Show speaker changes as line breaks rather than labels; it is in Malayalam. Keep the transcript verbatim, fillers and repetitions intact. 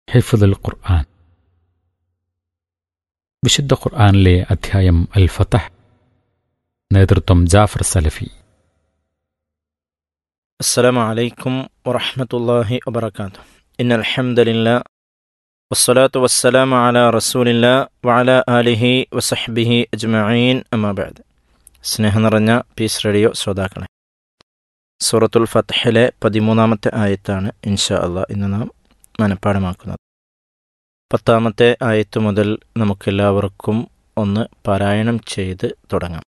ഹിഫ്ദുൽ ഖുർആൻ. വിശുദ്ധ ഖുർആനിലെ അധ്യായം അൽ ഫതഹ്. നേതൃത്വം ജാഫർ സലഫി.
അസ്സലാമു അലൈക്കും വറഹ്മത്തുള്ളാഹി വബറകാതുഹു. ഇന്നൽ ഹംദലില്ലാഹ് വസ്സലാത്തു വസ്സലാമു അലാ റസൂലില്ലാഹ് വഅലാ ആലിഹി വസഹ്ബിഹി അജ്മഈൻ. അമ്മാ ബഅദ്. സ്നേഹം നിറഞ്ഞ പീസ് റേഡിയോ ശ്രോതാക്കളെ, സൂറത്തുൽ ഫത്ഹിലെ പതിമൂന്നാമത്തെ ആയത്താണ് ഇൻഷാ അല്ലാഹ് ഇന്ന് നാം മനഃപ്പാഠമാക്കുന്നത്. പത്താമത്തെ ആയത്ത് മുതൽ നമുക്കെല്ലാവർക്കും ഒന്ന് പാരായണം ചെയ്ത് തുടങ്ങാം.